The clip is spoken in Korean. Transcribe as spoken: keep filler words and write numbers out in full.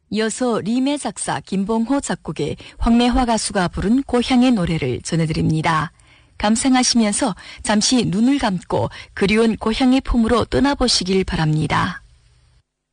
이어서 리메 작사 김봉호 작곡의 황래화 가수가 부른 고향의 노래를 전해드립니다. 감상하시면서 잠시 눈을 감고 그리운 고향의 품으로 떠나보시길 바랍니다.